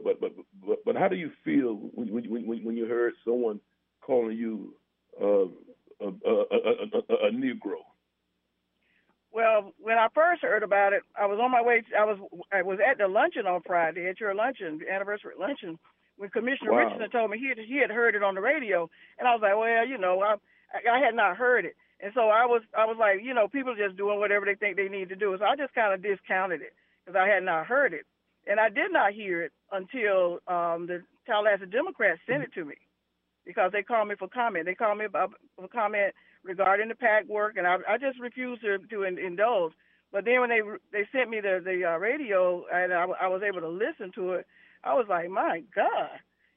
but how do you feel when you heard someone calling you a Negro? Well, when I first heard about it, I was on my way. I was at the luncheon on Friday, at your luncheon, anniversary luncheon, when Commissioner Wow. Richardson told me he had heard it on the radio, and I was like, well, I had not heard it, and so I was like, people are just doing whatever they think they need to do, so I just kind of discounted it because I had not heard it, and I did not hear it until the Tallahassee Democrats sent it to me because they called me for comment. They called me about for comment regarding the PAC work, and I just refused to indulge. But then when they sent me the radio and I was able to listen to it, I was like, my God,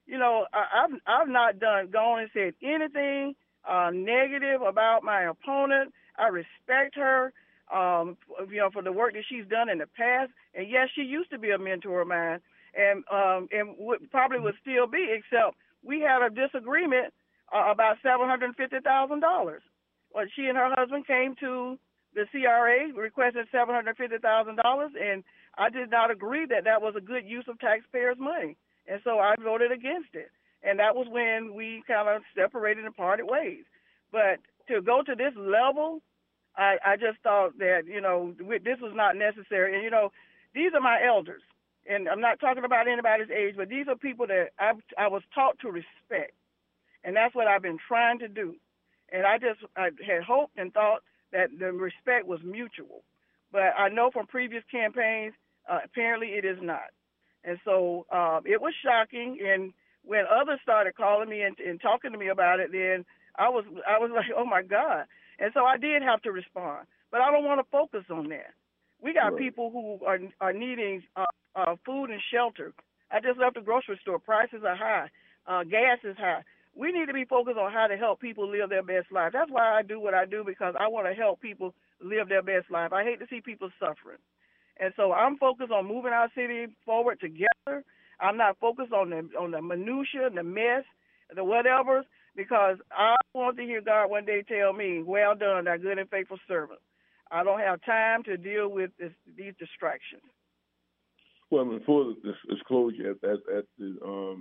I've not gone and said anything negative about my opponent. I respect her, for the work that she's done in the past. And yes, she used to be a mentor of mine, and probably would still be, except we had a disagreement about $750,000. Well, she and her husband came to the CRA requesting $750,000, and I did not agree that that was a good use of taxpayers' money, and so I voted against it. And that was when we kind of separated and parted ways. But to go to this level, I just thought that this was not necessary. And these are my elders, and I'm not talking about anybody's age, but these are people that I was taught to respect, and that's what I've been trying to do. And I had hoped and thought that the respect was mutual. But I know from previous campaigns, apparently it is not. And so it was shocking. And when others started calling me and talking to me about it, then I was like, oh, my God. And so I did have to respond. But I don't want to focus on that. We got Right. people who are needing food and shelter. I just left the grocery store. Prices are high. Gas is high. We need to be focused on how to help people live their best life. That's why I do what I do, because I want to help people live their best life. I hate to see people suffering. And so I'm focused on moving our city forward together. I'm not focused on the minutia, the mess, the whatevers, because I want to hear God one day tell me, well done, thy good and faithful servant. I don't have time to deal with these distractions. Well, full disclosure, at the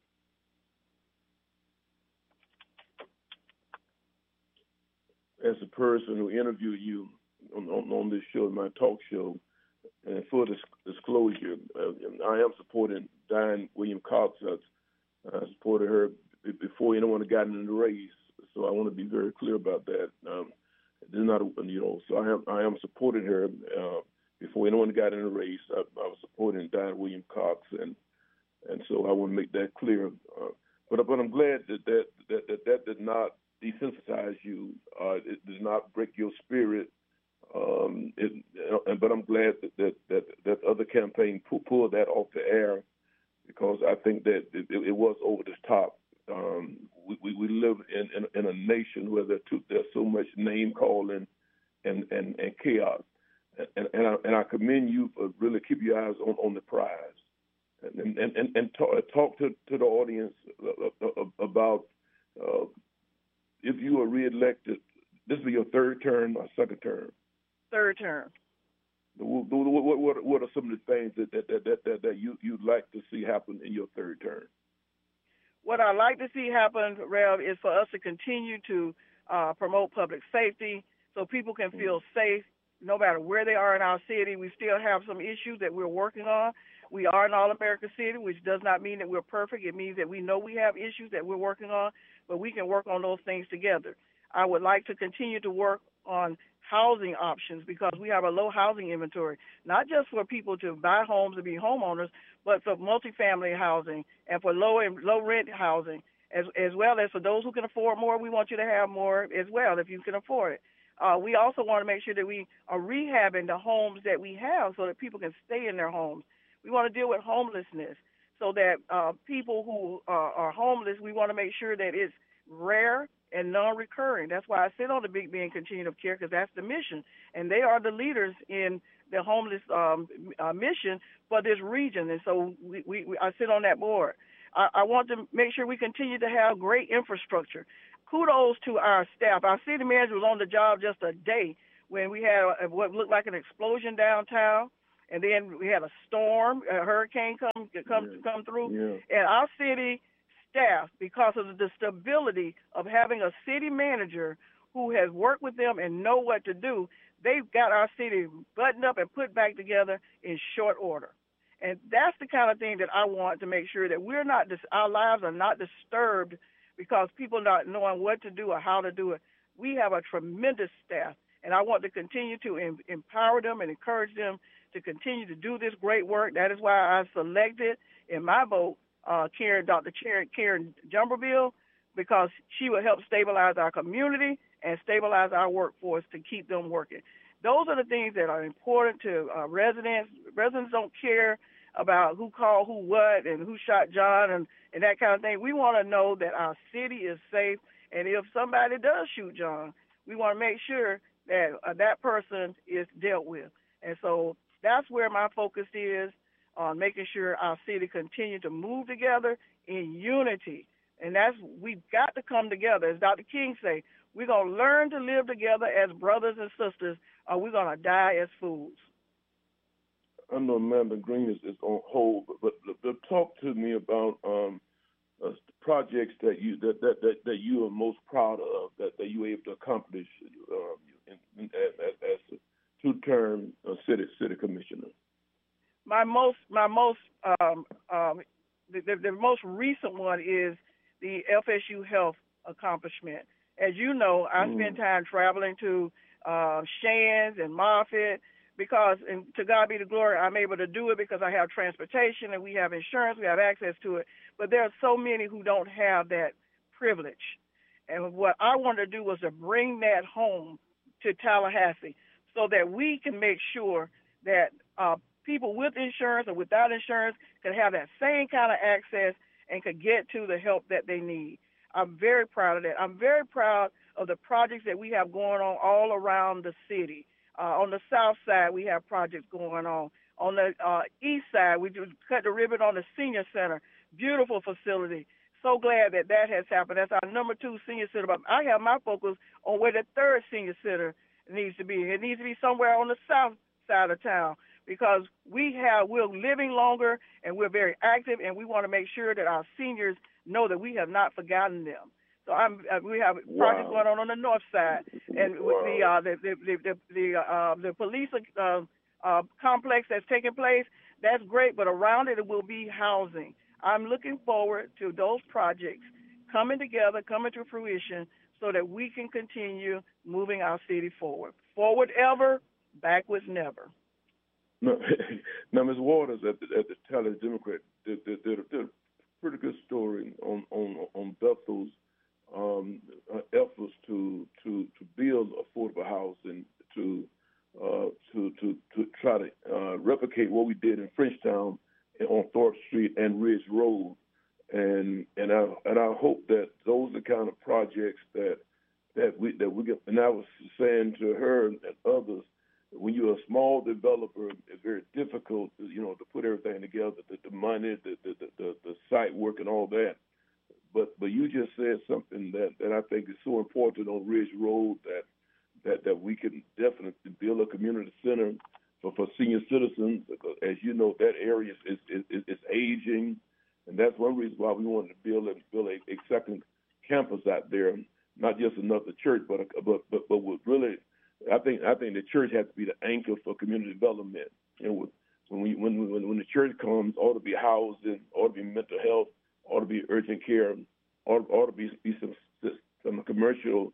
as a person who interviewed you on this show, my talk show, and full disclosure, I am supporting Diane Williams Cox. I supported her before anyone had gotten in the race, so I want to be very clear about that. This is not, so I am supporting her before anyone got in the race. I was supporting Diane Williams Cox, and so I want to make that clear. But I'm glad that did not desensitize you. It does not break your spirit. But I'm glad that other campaign pulled that off the air, because I think that it was over the top. We live in a nation where there's so much name calling and chaos, and I commend you for really keep your eyes on the prize, and talk to the audience about if you are reelected. This will be your third term or second term? Third term. What are some of the things that you'd like to see happen in your third term? What I'd like to see happen, Rev, is for us to continue to promote public safety so people can feel safe no matter where they are in our city. We still have some issues that we're working on. We are an all-America city, which does not mean that we're perfect. It means that we know we have issues that we're working on, but we can work on those things together. I would like to continue to work on housing options, because we have a low housing inventory, not just for people to buy homes and be homeowners, but for multifamily housing and for low rent housing, as well as for those who can afford more. We want you to have more as well if you can afford it. We also want to make sure that we are rehabbing the homes that we have so that people can stay in their homes. We want to deal with homelessness so that people who are homeless, we want to make sure that it's rare and non-recurring. That's why I sit on the Big Bend Continuum of Care, because that's the mission. And they are the leaders in the homeless mission for this region. And so I sit on that board. I want to make sure we continue to have great infrastructure. Kudos to our staff. Our city manager was on the job just a day when we had what looked like an explosion downtown. and then we had a storm, a hurricane come through, Yeah. and our city staff, because of the stability of having a city manager who has worked with them and know what to do, they've got our city buttoned up and put back together in short order. And that's the kind of thing that I want to make sure that our lives are not disturbed because people not knowing what to do or how to do it. We have a tremendous staff, and I want to continue to empower them and encourage them to continue to do this great work. That is why I selected in my vote Dr. Karen Jumberville, because she will help stabilize our community and stabilize our workforce to keep them working. Those are the things that are important to residents. Residents don't care about who called who what and who shot John and that kind of thing. We want to know that our city is safe, and if somebody does shoot John, we want to make sure that that person is dealt with. And so that's where my focus is, on making sure our city continue to move together in unity. And we've got to come together. As Dr. King say, we're going to learn to live together as brothers and sisters, or we're going to die as fools. I know Amanda Green is on hold, but talk to me about projects that you are most proud of, that you were able to accomplish as a two-term city commissioner. The most recent one is the FSU Health accomplishment. As you know, I spend time traveling to Shands and Moffitt because, and to God be the glory, I'm able to do it because I have transportation and we have insurance, we have access to it. But there are so many who don't have that privilege. And what I wanted to do was to bring that home to Tallahassee so that we can make sure that people with insurance or without insurance can have that same kind of access and could get to the help that they need. I'm very proud of that. I'm very proud of the projects that we have going on all around the city. On the south side, we have projects going on. On the east side, we just cut the ribbon on the senior center. Beautiful facility. So glad that has happened. That's our number 2 senior center. But I have my focus on where the 3rd senior center needs to be. It needs to be somewhere on the south side of town, because we're living longer and we're very active, and we want to make sure that our seniors know that we have not forgotten them. So we have projects going on the north side, and with the police complex that's taking place. That's great, but around it will be housing. I'm looking forward to those projects coming together, coming to fruition, so that we can continue moving our city forward. Forward ever, backwards never. Now, Ms. Waters at the Tallahassee Democrat did a pretty good story on Bethel's efforts to build affordable housing, to try to replicate what we did in Frenchtown on Thorpe Street and Ridge Road, and I hope that those are the kind of projects that we get. And I was saying to her and others, when you're a small developer, it's very difficult, to put everything together, the money, the site work, and all that. But you just said something that I think is so important on Ridge Road, that we can definitely build a community center for senior citizens. As you know, that area is aging, and that's one reason why we wanted to build a second campus out there, not just another church, but what really. I think the church has to be the anchor for community development. And when the church comes, ought to be housing, ought to be mental health, ought to be urgent care, ought to be some commercial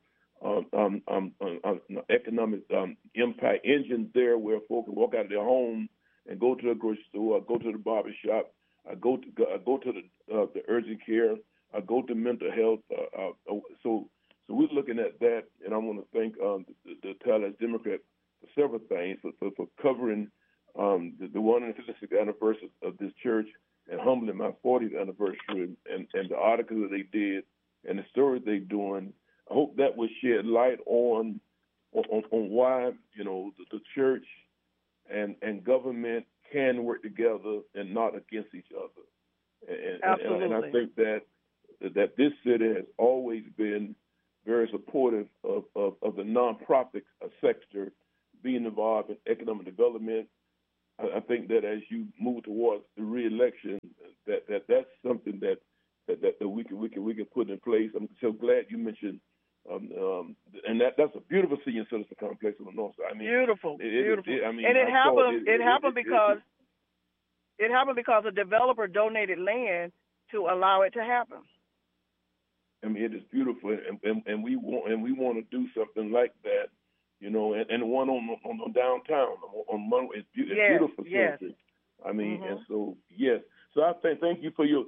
economic impact engines there, where folks can walk out of their home and go to the grocery store, go to the barber shop, go to the urgent care, go to mental health. So we're looking at that, and I want to thank the Tallahassee Democrat for several things, for covering the 150th anniversary of this church, and humbling my 40th anniversary, and the article that they did and the story they're doing. I hope that will shed light on why the church and government can work together and not against each other. Absolutely. And I think that this city has always been very supportive of the nonprofit sector being involved in economic development, I think that as you move towards the re-election, that's something that we can put in place. I'm so glad you mentioned, and that's a beautiful senior citizen complex on the north side. I mean, beautiful. I mean, and it happened. It happened because a developer donated land to allow it to happen. I mean, it is beautiful, and we want to do something like that, you know. And the one on downtown on Monroe is beautiful. Yes. I mean, and so yes. So I thank you for your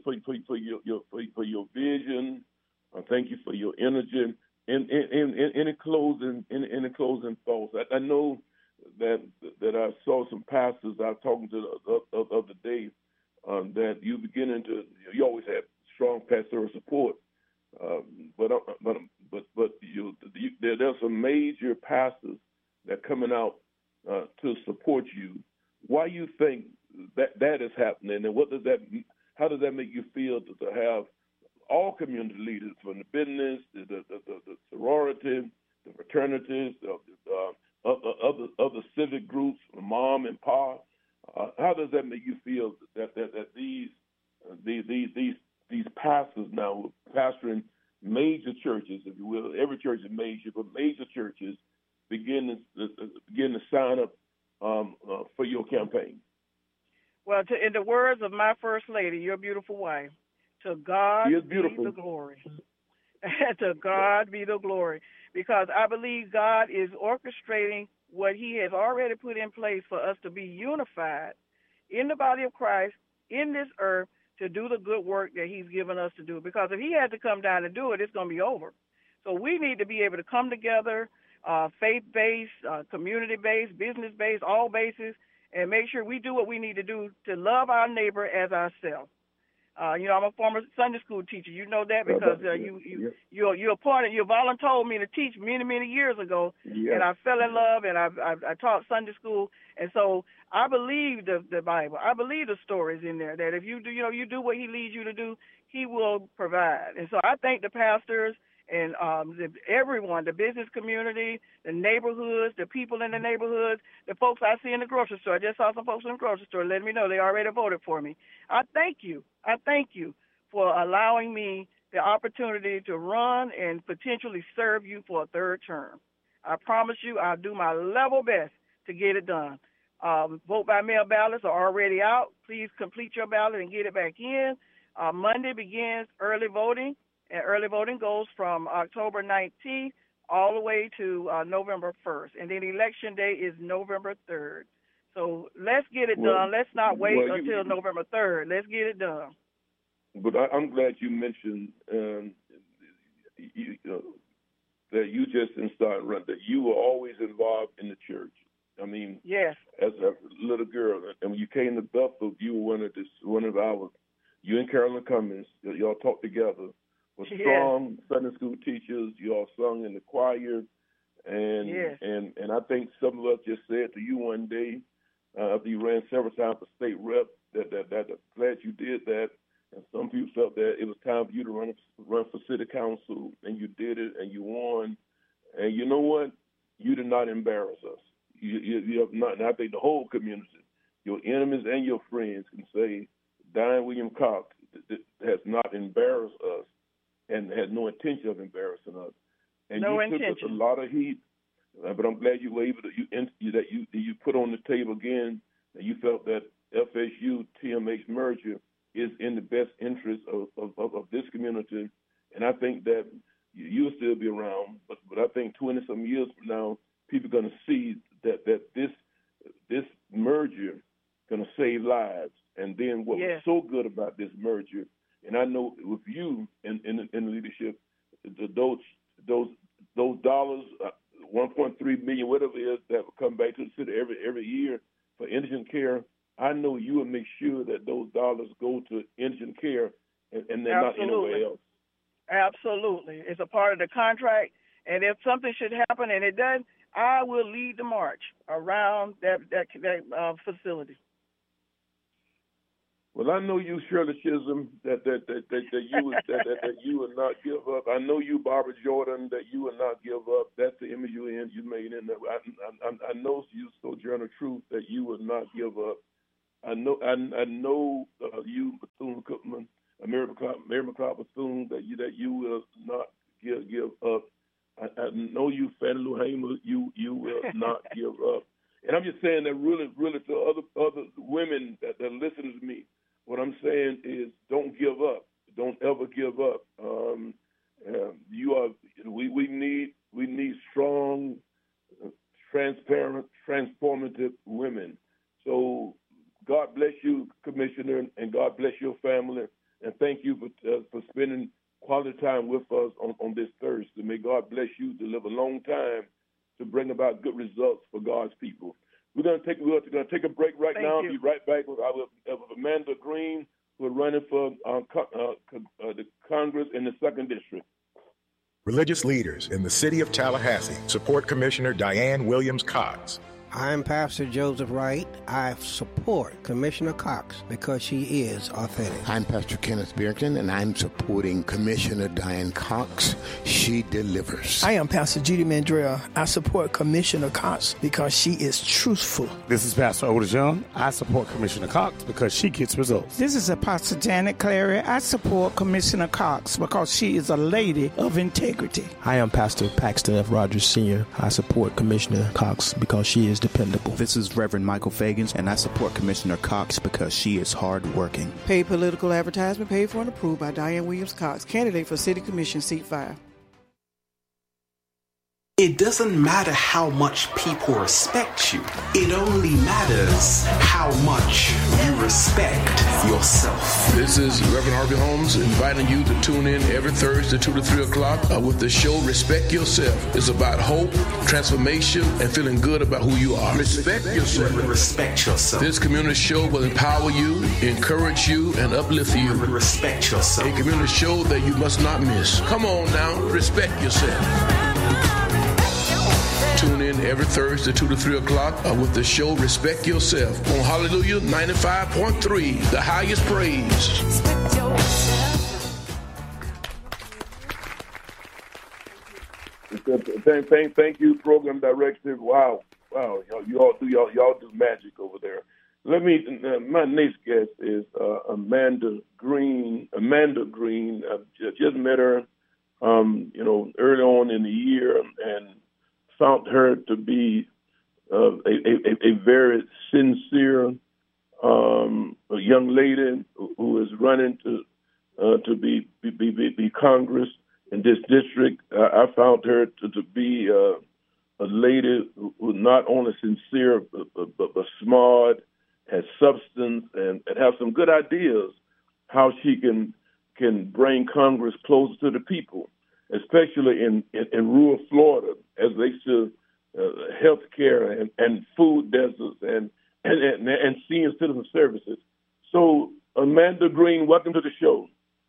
vision. Thank you for your energy. In the closing thoughts, I know that I saw some pastors I was talking to the other day that you always have strong pastoral support. But there's some major pastors that are coming out to support you. Why you think that is happening, and how does that make you feel to have all community leaders from the business, the sorority, the fraternities, other civic groups, mom and pop? How does that make you feel that these pastors now pastoring major churches, if you will, every church is major, but major churches begin to sign up for your campaign? Well, in the words of my first lady, your beautiful wife, to God be the glory. To God be the glory. Because I believe God is orchestrating what he has already put in place for us to be unified in the body of Christ, in this earth, to do the good work that he's given us to do. Because if he had to come down and do it, it's going to be over. So we need to be able to come together, faith-based, community-based, business-based, all bases, and make sure we do what we need to do to love our neighbor as ourselves. I'm a former Sunday school teacher. You know that because you volunteered me to teach many years ago, and I fell in love, and I taught Sunday school, and so I believe the Bible. I believe the stories in there that if you do what he leads you to do, he will provide. And so I thank the pastors and everyone, the business community, the neighborhoods, the people in the neighborhoods, the folks I see in the grocery store. I just saw some folks in the grocery store letting me know they already voted for me. I thank you for allowing me the opportunity to run and potentially serve you for a third term. I promise you I'll do my level best to get it done. Vote by mail ballots are already out. Please complete your ballot and get it back in. Monday begins early voting. And early voting goes from October 19th all the way to November 1st. And then election day is November 3rd. So let's get it done. Let's not wait until November 3rd. Let's get it done. But I'm glad you mentioned that you just didn't start running, that you were always involved in the church. I mean, yes. As a little girl, and when you came to Bethel, you were one of our, you and Carolyn Cummings, y'all talked together. Were strong Sunday school teachers. You all sung in the choir, and I think some of us just said to you one day, after you ran several times for state rep, that glad you did that. And some people felt that it was time for you to run for city council, and you did it, and you won. And you know what? You did not embarrass us. You have not. And I think the whole community, your enemies and your friends, can say Diane Williams Cox has not embarrassed us. And had no intention of embarrassing us. And no you intention. took us a lot of heat, but I'm glad you were able to you put on the table again that you felt that FSU TMH merger is in the best interest of this community, and I think that you'll still be around. But I think 20 some years from now, people are going to see that this merger going to save lives. And then what was so good about this merger. And I know with you in leadership, those dollars, 1.3 million, whatever it is, that will come back to the city every year for indigent care. I know you will make sure that those dollars go to indigent care and they're not anywhere else. Absolutely, it's a part of the contract. And if something should happen and it does, I will lead the march around that facility. Well, I know you, Shirley Chisholm, that you would not give up. I know you, Barbara Jordan, that you would not give up. That's the image you made in there. I know you, Sojourner Truth, that you would not give up. I know you, Bethune Cookman, Mary McLeod Bethune, that you will not give up. I know you, Fannie Lou Hamer, you will not give up. And I'm just saying that really to other women that listen to me. What I'm saying is, don't give up. Don't ever give up. We need strong, transparent, transformative women. So God bless you, Commissioner, and God bless your family. And thank you for spending quality time with us on this Thursday. May God bless you to live a long time to bring about good results for God's people. We're going to take a break right now. Be right back with Amanda Green, who is running for the Congress in the 2nd District. Religious leaders in the city of Tallahassee support Commissioner Diane Williams Cox. I'm Pastor Joseph Wright. I support Commissioner Cox because she is authentic. I'm Pastor Kenneth Bierkin, and I'm supporting Commissioner Diane Cox. She delivers. I am Pastor Judy Mandrell. I support Commissioner Cox because she is truthful. This is Pastor Otis Young. I support Commissioner Cox because she gets results. This is Apostle Janet Clary. I support Commissioner Cox because she is a lady of integrity. I am Pastor Paxton F. Rogers Sr. I support Commissioner Cox because she is dependable. This is Reverend Michael Fagans, and I support Commissioner Cox because she is hardworking. Paid political advertisement paid for and approved by Diane Williams Cox, candidate for City Commission, Seat 5. It doesn't matter how much people respect you. It only matters how much you respect yourself. This is Reverend Harvey Holmes inviting you to tune in every Thursday 2 to 3 o'clock with the show Respect Yourself. It's about hope, transformation, and feeling good about who you are. Respect yourself. Respect yourself. This community show will empower you, encourage you, and uplift you. Respect yourself. A community show that you must not miss. Come on now, respect yourself. Tune in every Thursday 2 to 3 o'clock with the show Respect Yourself on Hallelujah 95.3, the highest praise. Thank you, Program Director. Wow, you all do magic over there. My next guest is Amanda Green. I just met her, early on in the year, and found her to be a very sincere young lady who is running to be Congress in this district. I found her to be a lady who not only sincere but smart, has substance, and have some good ideas how she can bring Congress closer to the people, especially in rural Florida, as they should health care and food deserts and senior citizen services. So, Amanda Green, welcome to the show.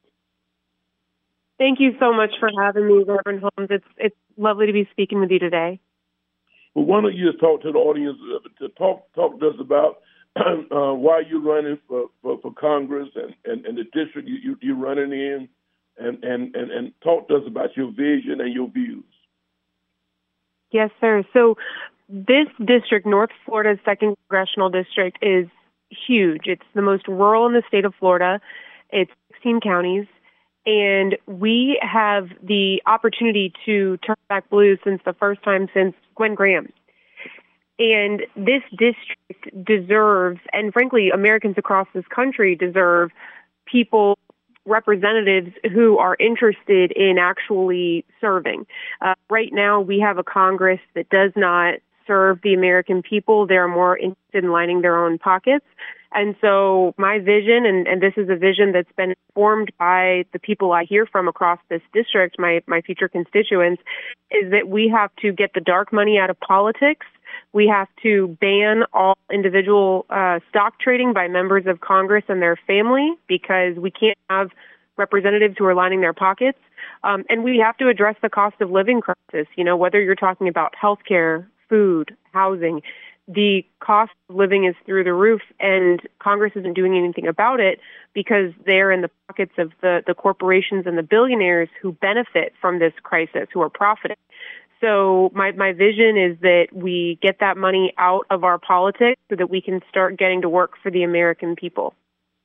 Thank you so much for having me, Reverend Holmes. It's lovely to be speaking with you today. Well, why don't you just talk to the audience, talk to us about why you're running for Congress and the district you're running in, and talk to us about your vision and your views. Yes, sir. So this district, North Florida's 2nd Congressional District, is huge. It's the most rural in the state of Florida. It's 16 counties. And we have the opportunity to turn back blue since the first time since Gwen Graham. And this district deserves, and frankly, Americans across this country deserve people, representatives who are interested in actually serving. Right now, we have a Congress that does not serve the American people. They're more interested in lining their own pockets. And so my vision, and this is a vision that's been informed by the people I hear from across this district, my future constituents, is that we have to get the dark money out of politics. We have to ban all individual stock trading by members of Congress and their family, because we can't have representatives who are lining their pockets. And we have to address the cost of living crisis, whether you're talking about healthcare, food, housing. the cost of living is through the roof, and Congress isn't doing anything about it because they're in the pockets of the corporations and the billionaires who benefit from this crisis, who are profiting. So my vision is that we get that money out of our politics so that we can start getting to work for the American people.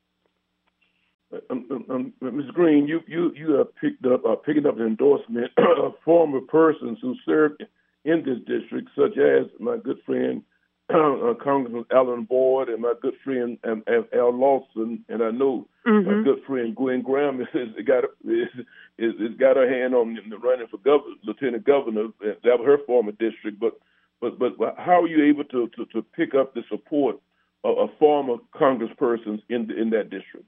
Ms. Green, you have picking up an endorsement of former persons who served in this district, such as my good friend Congressman Alan Boyd and my good friend Al Lawson, and I know my good friend Gwen Graham has got her hand on the running for lieutenant governor. That was her former district, but how are you able to pick up the support of former congresspersons in that district?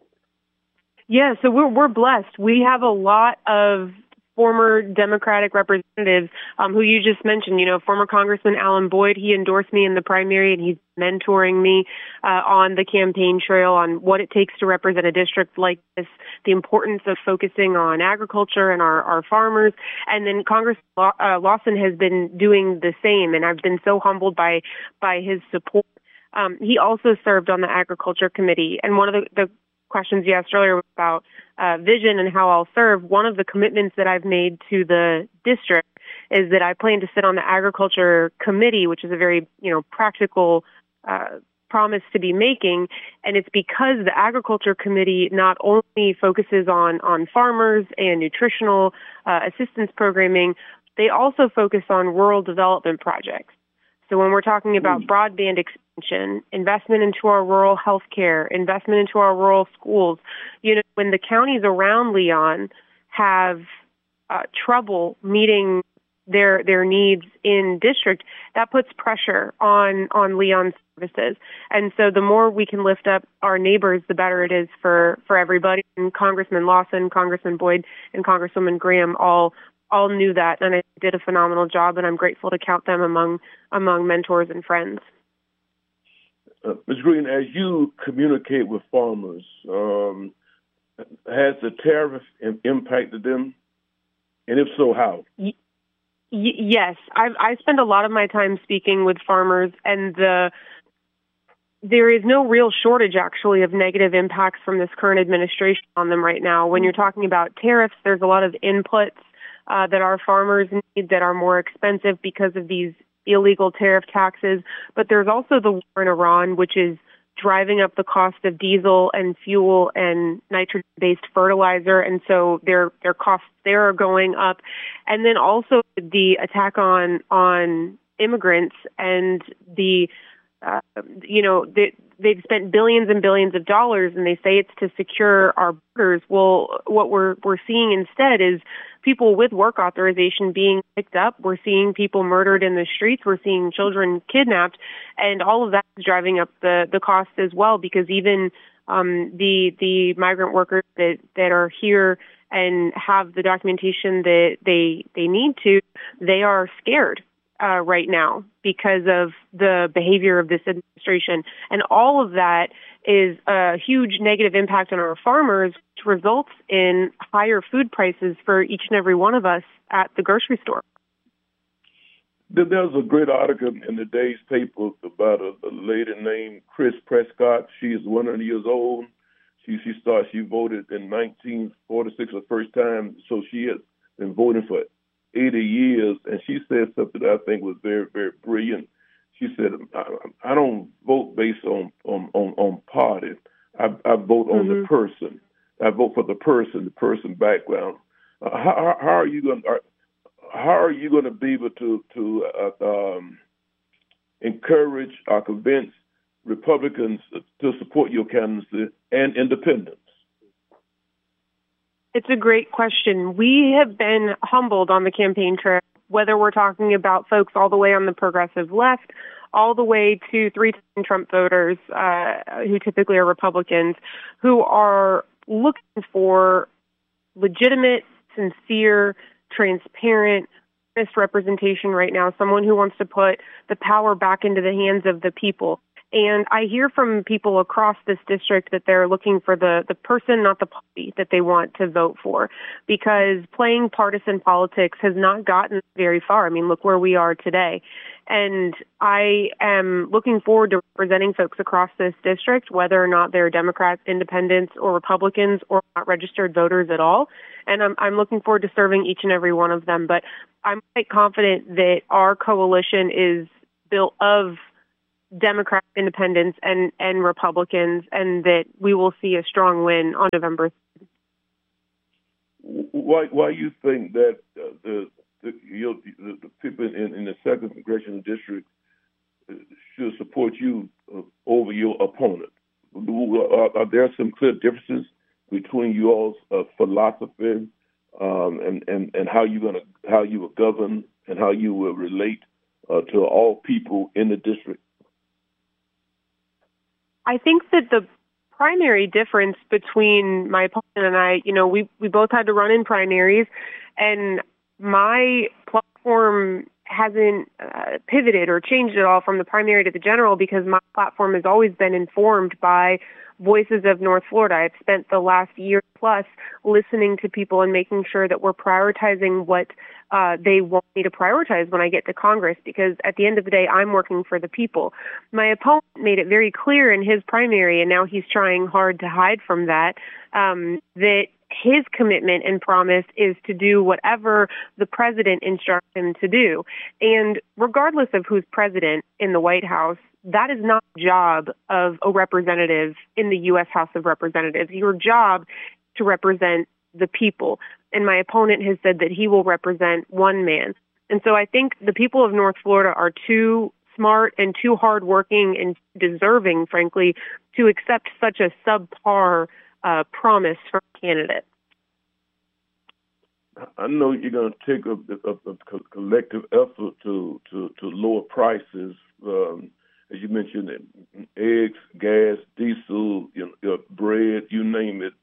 Yeah, so we're blessed. We have a lot of former Democratic representatives who you just mentioned. You know, former Congressman Alan Boyd, he endorsed me in the primary, and he's mentoring me on the campaign trail on what it takes to represent a district like this, the importance of focusing on agriculture and our farmers. And then Congressman Lawson has been doing the same, and I've been so humbled by his support. He also served on the Agriculture Committee, and one of the questions you asked earlier about vision and how I'll serve, one of the commitments that I've made to the district is that I plan to sit on the Agriculture Committee, which is a very, practical promise to be making. And it's because the Agriculture Committee not only focuses on farmers and nutritional assistance programming, they also focus on rural development projects. So when we're talking about broadband expansion, investment into our rural health care, investment into our rural schools, when the counties around Leon have trouble meeting their needs in district, that puts pressure on Leon services. And so the more we can lift up our neighbors, the better it is for everybody. And Congressman Lawson, Congressman Boyd, and Congresswoman Graham all knew that, and I did a phenomenal job, and I'm grateful to count them among mentors and friends. Ms. Green, as you communicate with farmers, has the tariff impacted them? And if so, how? Yes. I spend a lot of my time speaking with farmers, and there is no real shortage, actually, of negative impacts from this current administration on them right now. When you're talking about tariffs, there's a lot of inputs that our farmers need that are more expensive because of these illegal tariff taxes. But there's also the war in Iran, which is driving up the cost of diesel and fuel and nitrogen-based fertilizer. And so their costs there are going up. And then also the attack on immigrants and they've spent billions and billions of dollars, and they say it's to secure our borders. Well, what we're seeing instead is people with work authorization being picked up. We're seeing people murdered in the streets. We're seeing children kidnapped, and all of that is driving up the cost as well, because even the migrant workers that are here and have the documentation that they need to, they are scared right now because of the behavior of this administration. And all of that is a huge negative impact on our farmers, which results in higher food prices for each and every one of us at the grocery store. There was a great article in the day's paper about a lady named Chris Prescott. She is 100 years old. She voted in 1946 the first time, so she has been voting for 80 years, and she said something that I think was very, very brilliant. She said, I don't vote based on party. I vote on the person. I vote for the person background. How are you going to be able to encourage or convince Republicans to support your candidacy and independents? It's a great question. We have been humbled on the campaign trail, whether we're talking about folks all the way on the progressive left, all the way to three-time Trump voters who typically are Republicans, who are looking for legitimate, sincere, transparent, honest representation right now, someone who wants to put the power back into the hands of the people. And I hear from people across this district that they're looking for the person, not the party, that they want to vote for, because playing partisan politics has not gotten very far. I mean, look where we are today. And I am looking forward to representing folks across this district, whether or not they're Democrats, Independents, or Republicans, or not registered voters at all. And I'm looking forward to serving each and every one of them. But I'm quite confident that our coalition is built of Democrats, Independents, and Republicans, and that we will see a strong win on November 3rd. Why you think that the people in the 2nd Congressional District should support you over your opponent? Are there some clear differences between you all's philosophy and how you will govern and how you will relate to all people in the district? I think that the primary difference between my opponent and I, we both had to run in primaries, and my platform hasn't pivoted or changed at all from the primary to the general, because my platform has always been informed by voices of North Florida. I've spent the last year plus listening to people and making sure that we're prioritizing what they want me to prioritize when I get to Congress, because at the end of the day, I'm working for the people. My opponent made it very clear in his primary, and now he's trying hard to hide from that, that his commitment and promise is to do whatever the president instructs him to do. And regardless of who's president in the White House, that is not the job of a representative in the U.S. House of Representatives. Your job is to represent the people. And my opponent has said that he will represent one man. And so I think the people of North Florida are too smart and too hardworking and deserving, frankly, to accept such a subpar promise from a candidate. I know you're going to take a collective effort to lower prices. As you mentioned, eggs, gas, diesel, bread, you name it.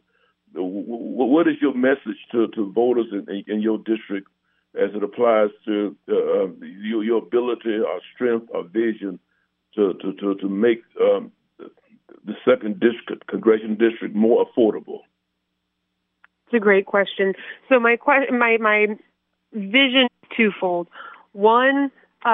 What is your message to voters in your district as it applies to your ability, or strength, or vision to make the 2nd District, Congressional District, more affordable? It's a great question. So my vision is twofold. One,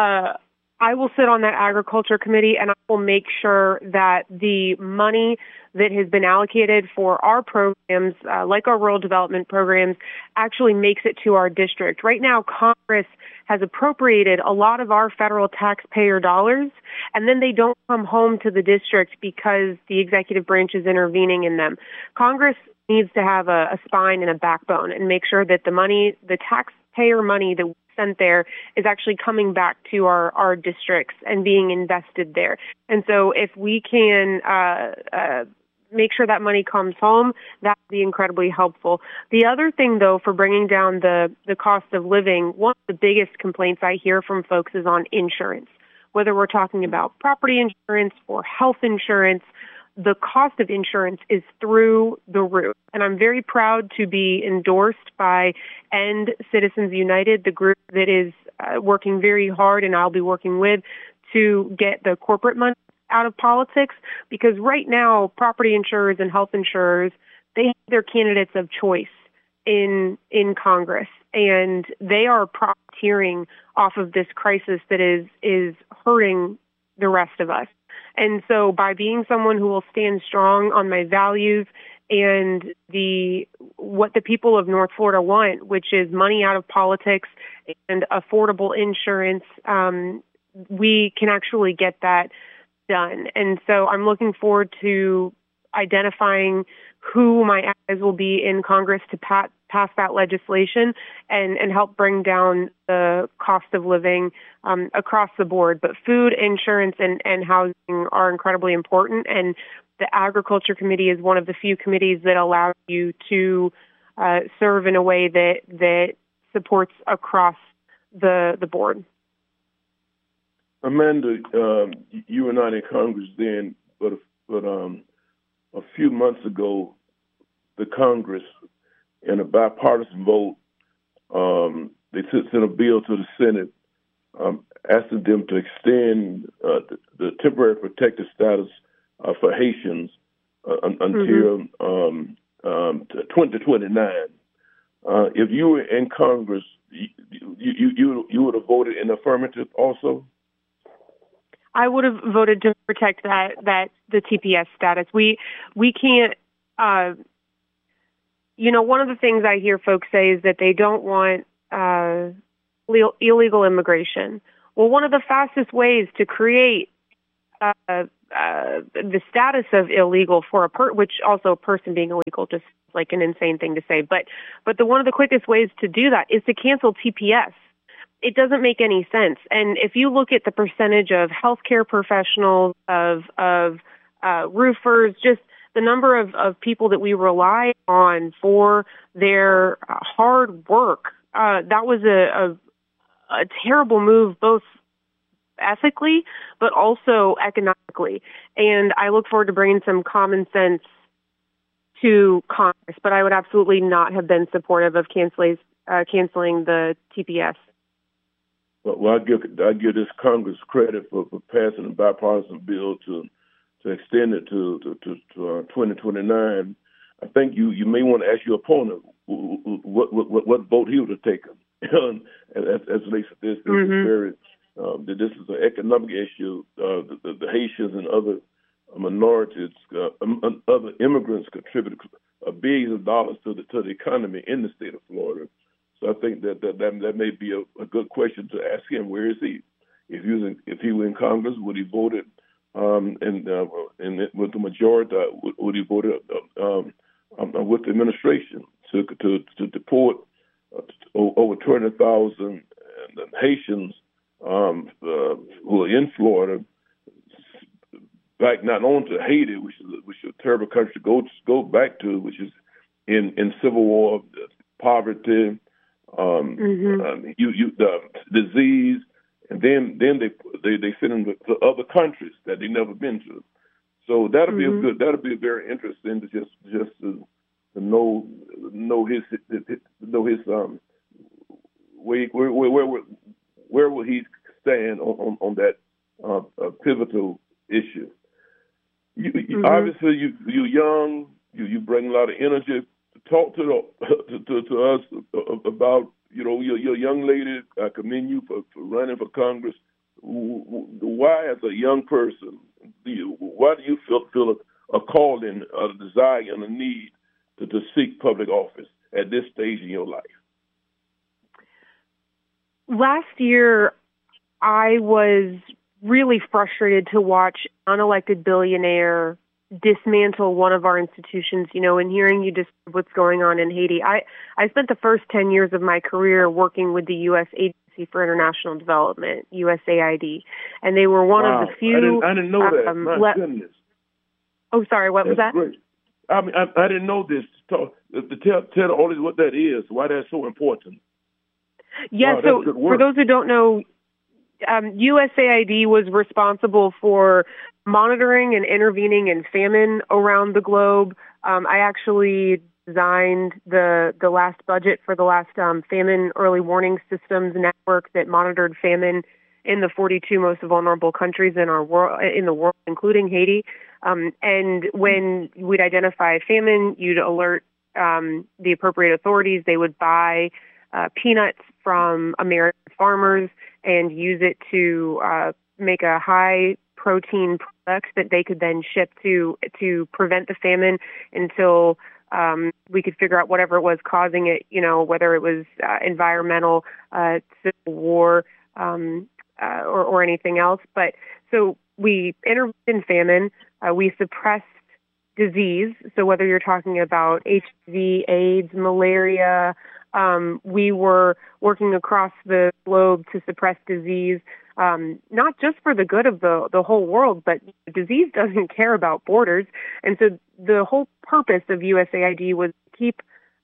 I will sit on that agriculture committee, and I will make sure that the money that has been allocated for our programs, like our rural development programs, actually makes it to our district. Right now, Congress has appropriated a lot of our federal taxpayer dollars, and then they don't come home to the district because the executive branch is intervening in them. Congress needs to have a spine and a backbone and make sure that the taxpayer money that we sent there is actually coming back to our districts and being invested there. And so if we can make sure that money comes home, that would be incredibly helpful. The other thing, though, for bringing down the cost of living, one of the biggest complaints I hear from folks is on insurance. Whether we're talking about property insurance or health insurance, the cost of insurance is through the roof. And I'm very proud to be endorsed by End Citizens United, the group that is working very hard, and I'll be working with, to get the corporate money out of politics, because right now property insurers and health insurers, they have their candidates of choice in Congress, and they are profiteering off of this crisis that is hurting the rest of us. And so by being someone who will stand strong on my values and what the people of North Florida want, which is money out of politics and affordable insurance, we can actually get that done. And so I'm looking forward to identifying who my allies will be in Congress to pass that legislation and help bring down the cost of living across the board. But food, insurance, and housing are incredibly important. And the Agriculture Committee is one of the few committees that allows you to serve in a way that supports across the board. Amanda, you were not in Congress then, but a few months ago, the Congress, in a bipartisan vote, they sent a bill to the Senate asking them to extend the temporary protected status for Haitians until 2029. If you were in Congress, you would have voted in affirmative also? I would have voted to protect the TPS status. We can't. One of the things I hear folks say is that they don't want illegal immigration. Well, one of the fastest ways to create the status of illegal for which also a person being illegal, just like an insane thing to say, but one of the quickest ways to do that is to cancel TPS. It doesn't make any sense. And if you look at the percentage of healthcare professionals, of roofers, just the number of people that we rely on for their hard work, that was a terrible move, both ethically, but also economically. And I look forward to bringing some common sense to Congress, but I would absolutely not have been supportive of canceling the TPS. Well, I give this Congress credit for passing a bipartisan bill to extend it to 2029. I think you may want to ask your opponent what vote he would have taken. As relates to this, this is an economic issue. The Haitians and other minorities, other immigrants contribute billions of dollars to the economy in the state of Florida. So I think that may be a good question to ask him. Where is he? If he were in Congress, would he vote it? And with the majority, would he vote it with the administration to deport over 20,000 Haitians who are in Florida back not only to Haiti, which is a terrible country to go back to, which is in civil war, poverty, disease, and then they send them to other countries that they've never been to. So that'll be very interesting to just to know his where will he stand on that pivotal issue. Obviously, you're young. You bring a lot of energy. Talk to us about your young lady. I commend you for running for Congress. Why, as a young person, why do you feel a calling, a desire, and a need to seek public office at this stage in your life? Last year, I was really frustrated to watch an unelected billionaire dismantle one of our institutions, and hearing you describe what's going on in Haiti. I spent the first 10 years of my career working with the U.S. Agency for International Development, USAID, and they were one of the few... I didn't know that. My goodness. Oh, sorry, what was that? Great. I mean, I didn't know this. Tell the audience what that is, why that's so important. Yeah, so for those who don't know, USAID was responsible for monitoring and intervening in famine around the globe. I actually designed the last budget for the last famine early warning systems network that monitored famine in the 42 most vulnerable countries in the world, including Haiti. And when we'd identify famine, you'd alert the appropriate authorities. They would buy peanuts from American farmers and use it to make a high protein product that they could then ship to prevent the famine until we could figure out whatever it was causing it, whether it was environmental, civil war, or anything else. But so we intervened in famine. We suppressed disease. So whether you're talking about HIV, AIDS, malaria, we were working across the globe to suppress disease, not just for the good of the whole world, but disease doesn't care about borders. And so the whole purpose of USAID was to keep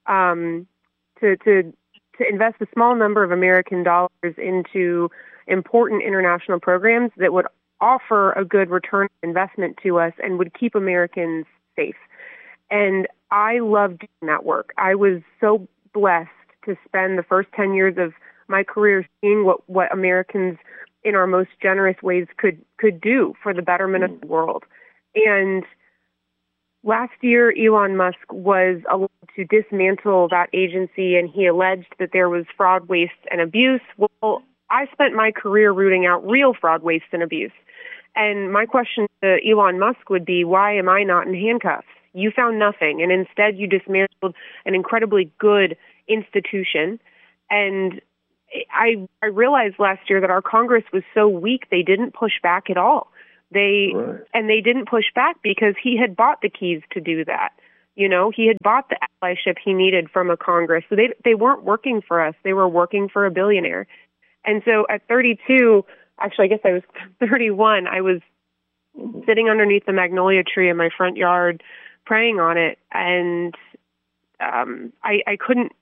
to invest a small number of American dollars into important international programs that would offer a good return on investment to us and would keep Americans safe. And I loved doing that work. I was so blessed to spend the first 10 years of my career seeing what Americans in our most generous ways could do for the betterment of the world. And last year, Elon Musk was allowed to dismantle that agency, and he alleged that there was fraud, waste, and abuse. Well, I spent my career rooting out real fraud, waste, and abuse. And my question to Elon Musk would be, why am I not in handcuffs? You found nothing, and instead you dismantled an incredibly good institution. And I realized last year that our Congress was so weak, they didn't push back at all. And they didn't push back because he had bought the keys to do that. You know, he had bought the allyship he needed from a Congress. So they weren't working for us. They were working for a billionaire. And so at 32, actually, I guess I was 31, I was sitting underneath the magnolia tree in my front yard praying on it. And I couldn't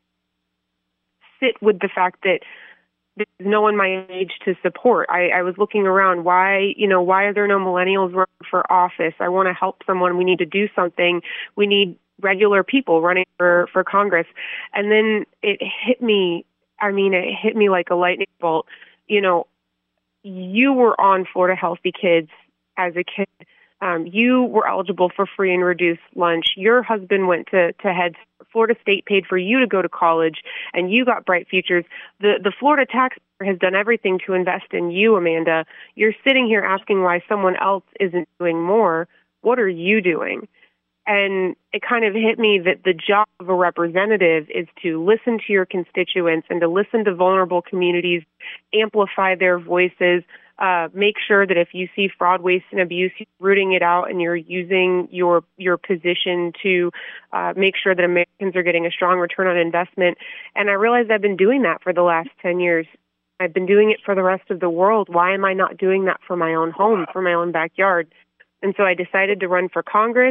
sit with the fact that there's no one my age to support. I was looking around. Why are there no millennials running for office? I want to help someone. We need to do something. We need regular people running for Congress. And then it hit me. I mean, it hit me like a lightning bolt. You know, you were on Florida Healthy Kids as a kid. You were eligible for free and reduced lunch. Your husband went to Head Start. Florida State paid for you to go to college, and you got bright futures. The Florida taxpayer has done everything to invest in you, Amanda. You're sitting here asking why someone else isn't doing more. What are you doing? And it kind of hit me that the job of a representative is to listen to your constituents and to listen to vulnerable communities, amplify their voices, make sure that if you see fraud, waste, and abuse, you're rooting it out and you're using your position to make sure that Americans are getting a strong return on investment. And I realized I've been doing that for the last 10 years. I've been doing it for the rest of the world. Why am I not doing that for my own home, for my own backyard? And so I decided to run for Congress.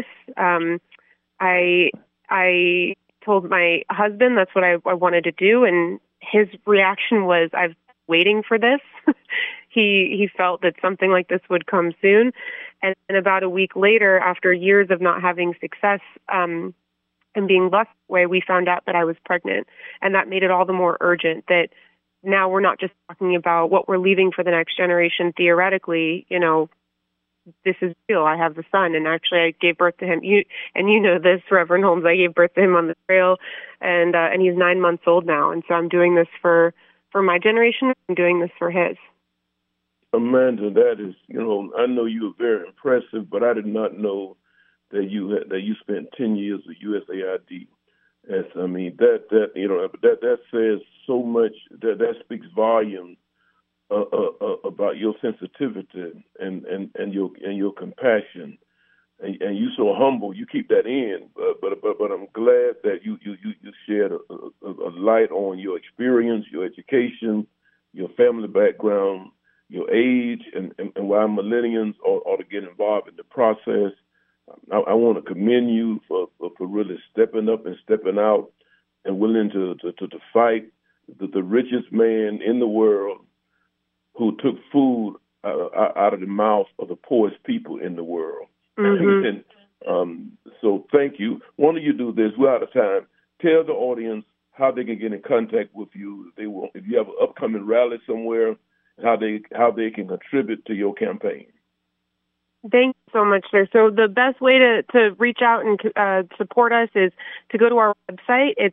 I told my husband that's what I wanted to do, and his reaction was, I've been waiting for this. He felt that something like this would come soon. And about a week later, after years of not having success and being left away, we found out that I was pregnant. And that made it all the more urgent that now we're not just talking about what we're leaving for the next generation theoretically. You know, this is real. I have a son, and actually I gave birth to him. You know this, Reverend Holmes. I gave birth to him on the trail, and he's 9 months old now. And so I'm doing this for my generation. I'm doing this for his. Amanda, that is, I know you were very impressive, but I did not know that you spent 10 years with USAID. That says so much. That speaks volumes about your sensitivity and your compassion, and you so humble. You keep that in, but I'm glad that you shared a light on your experience, your education, your family background, your age, and why millennials ought to get involved in the process. I want to commend you for really stepping up and stepping out and willing to fight the richest man in the world who took food out of the mouth of the poorest people in the world. Mm-hmm. And, so thank you. Why don't you do this? We're out of time. Tell the audience how they can get in contact with you if you have an upcoming rally somewhere, how they can contribute to your campaign. Thank you so much, sir. So the best way to reach out and support us is to go to our website. It's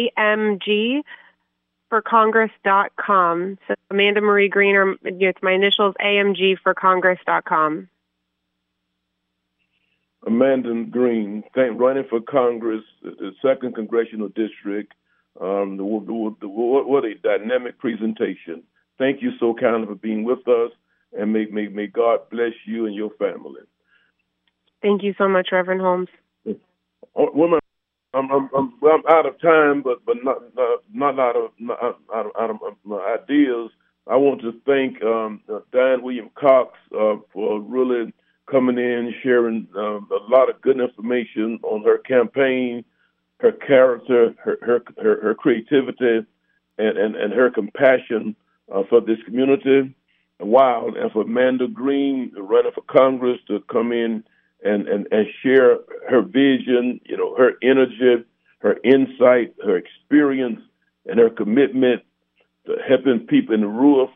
amgforcongress.com. So Amanda Marie Green, it's my initials, amgforcongress.com. Amanda Green, running for Congress, the 2nd Congressional District. What a dynamic presentation. Thank you so kindly for being with us, and may God bless you and your family. Thank you so much, Reverend Holmes. I'm out of time, but not out of my ideas. I want to thank Diane Williams Cox for really coming in, sharing a lot of good information on her campaign, her character, her creativity, and her compassion for this community. Wow. And for Amanda Green, running for Congress, to come in and share her vision, her energy, her insight, her experience, and her commitment helping people in the rural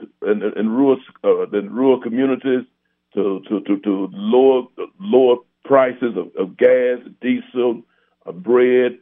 communities to lower prices of gas, diesel, bread,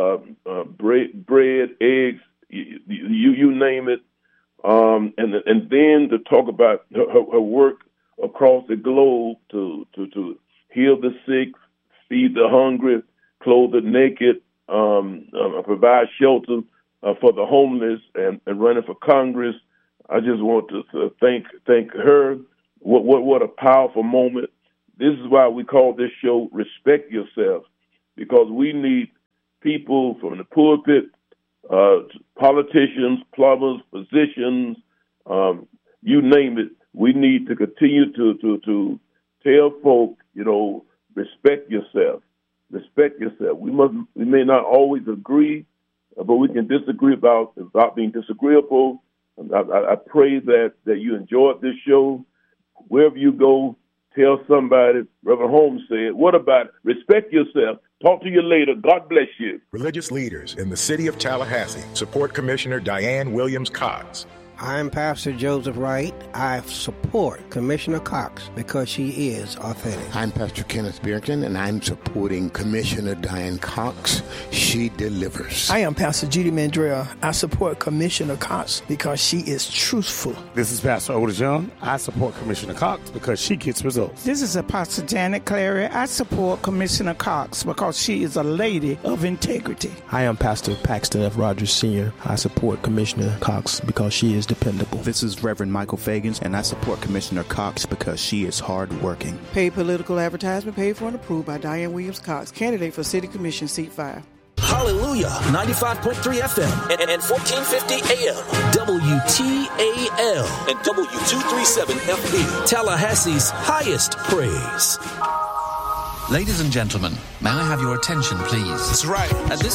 eggs, you name it, and then to talk about her work across the globe to heal the sick, feed the hungry, clothe the naked, provide shelter for the homeless, and running for Congress. I just want to thank her. What a powerful moment. This is why we call this show Respect Yourself, because we need people from the pulpit, politicians, plumbers, physicians, you name it. We need to continue to tell folk, respect yourself. Respect yourself. We may not always agree, but we can disagree about being disagreeable. I pray that you enjoyed this show. Wherever you go, tell somebody. Reverend Holmes said, what about respect yourself? Talk to you later. God bless you. Religious leaders in the city of Tallahassee support Commissioner Diane Williams Cox. I'm Pastor Joseph Wright. I support Commissioner Cox because she is authentic. I'm Pastor Kenneth Birkin, and I'm supporting Commissioner Diane Cox. She delivers. I am Pastor Judy Mandrell. I support Commissioner Cox because she is truthful. This is Pastor Otis Young. I support Commissioner Cox because she gets results. This is Apostle Janet Clary. I support Commissioner Cox because she is a lady of integrity. I am Pastor Paxton F. Rogers Sr. I support Commissioner Cox because she is dependable. This is Reverend Michael Fagans, and I support Commissioner Cox because she is hardworking. Paid political advertisement paid for and approved by Diane Williams Cox, candidate for City Commission, Seat 5. Hallelujah, 95.3 FM and 1450 AM, WTAL and W237 FP, Tallahassee's highest praise. Ladies and gentlemen, may I have your attention, please? That's right. At this